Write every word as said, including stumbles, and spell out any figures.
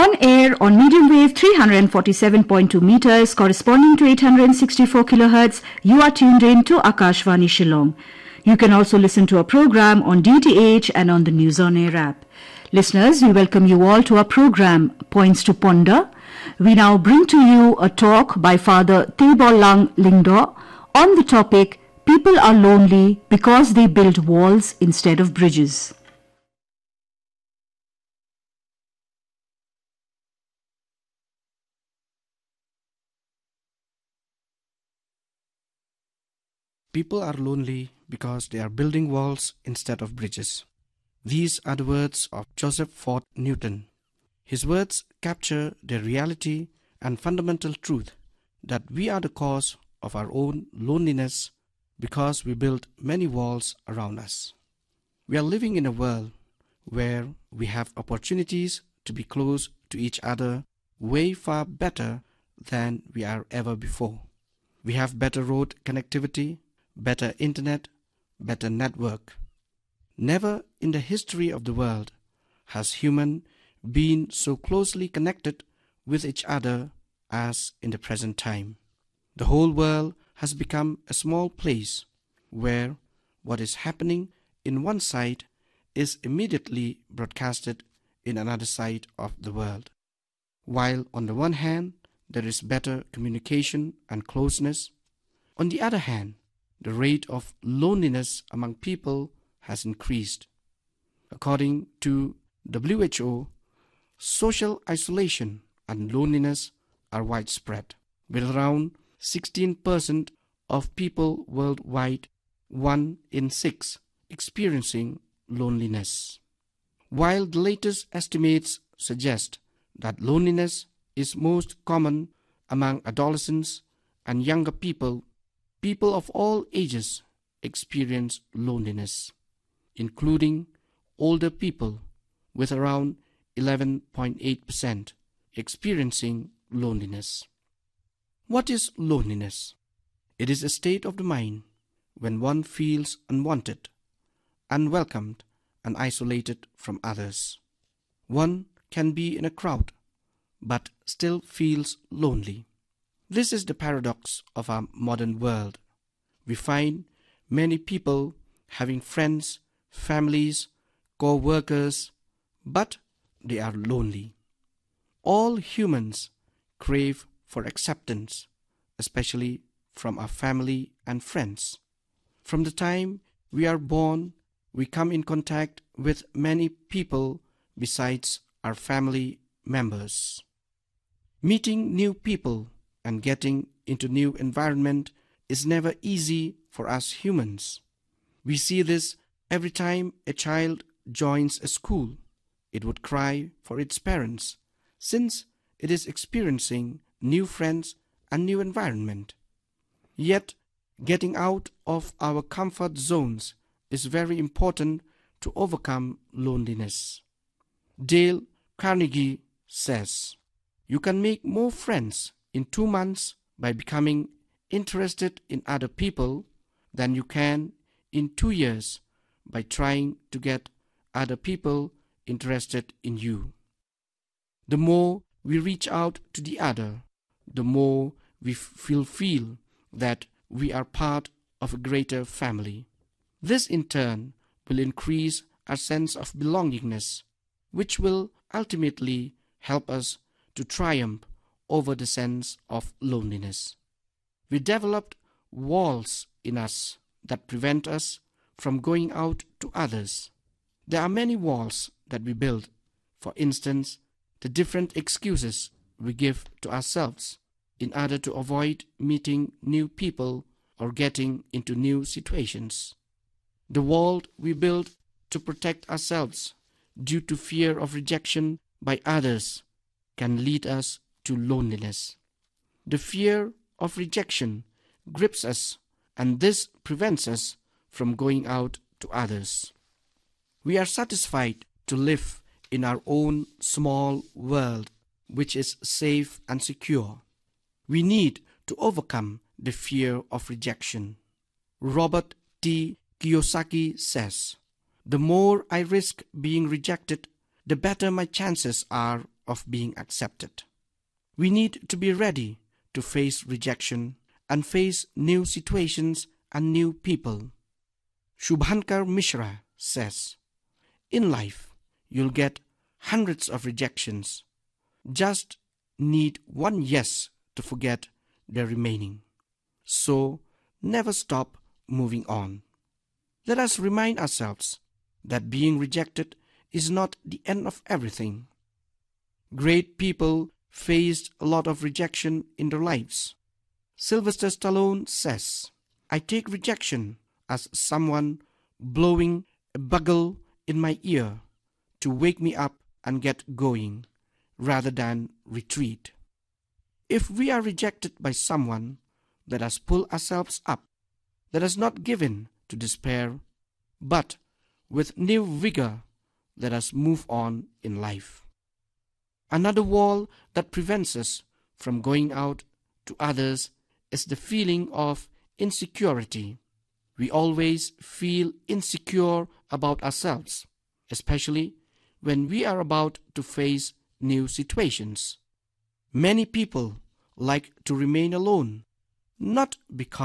On air on medium wave three hundred forty-seven point two meters corresponding to eight hundred sixty-four kilohertz, you are tuned in to Akashvani Shillong. You can also listen to our program on D T H and on the News on Air app. Listeners, we welcome you all to our program Points to Ponder. We now bring to you a talk by Father Tebolang Lingdo on the topic People are lonely because they build walls instead of bridges. People are lonely because they are building walls instead of bridges. These are the words of Joseph Ford Newton. His words capture the reality and fundamental truth that we are the cause of our own loneliness because we build many walls around us. We are living in a world where we have opportunities to be close to each other way far better than we are ever before. We have better road connectivity, better internet, better network. Never in the history of the world has human been so closely connected with each other as in the present time. The whole world has become a small place where what is happening in one side is immediately broadcasted in another side of the world. While on the one hand there is better communication and closeness, on the other hand the rate of loneliness among people has increased. According to W H O, social isolation and loneliness are widespread, with around sixteen percent of people worldwide, one in six, experiencing loneliness. While the latest estimates suggest that loneliness is most common among adolescents and younger people, people of all ages experience loneliness, including older people, with around eleven point eight percent experiencing loneliness. What is loneliness? It is a state of the mind when one feels unwanted, unwelcomed, and isolated from others. One can be in a crowd, but still feels lonely. This is the paradox of our modern world. We find many people having friends, families, co-workers, but they are lonely. All humans crave for acceptance, especially from our family and friends. From the time we are born, we come in contact with many people besides our family members. Meeting new people and getting into new environment is never easy for us humans. We see this every time a child joins a school. It would cry for its parents, since it is experiencing new friends and new environment. Yet, getting out of our comfort zones is very important to overcome loneliness. Dale Carnegie says, "You can make more friends in two months by becoming interested in other people than you can in two years by trying to get other people interested in you." The more we reach out to the other, the more we will feel that we are part of a greater family. This in turn will increase our sense of belongingness, which will ultimately help us to triumph over the sense of loneliness. We developed walls in us that prevent us from going out to others. There are many walls that we build. For instance, the different excuses we give to ourselves in order to avoid meeting new people or getting into new situations. The wall we build to protect ourselves due to fear of rejection by others can lead us to loneliness. The fear of rejection grips us, and this prevents us from going out to others. We are satisfied to live in our own small world, which is safe and secure. We need to overcome the fear of rejection. Robert T. Kiyosaki says, "The more I risk being rejected, the better my chances are of being accepted. We need to be ready to face rejection and face new situations and new people. Shubhankar Mishra says, "In life, you'll get hundreds of rejections. Just need one yes to forget the remaining. So, never stop moving on." Let us remind ourselves that being rejected is not the end of everything. Great people faced a lot of rejection in their lives. Sylvester Stallone says, "I take rejection as someone blowing a bugle in my ear to wake me up and get going, rather than retreat." If we are rejected by someone, let us pull ourselves up. Let us not give in to despair, but with new vigor, let us move on in life. Another wall that prevents us from going out to others is the feeling of insecurity. We always feel insecure about ourselves, especially when we are about to face new situations. Many people like to remain alone, not because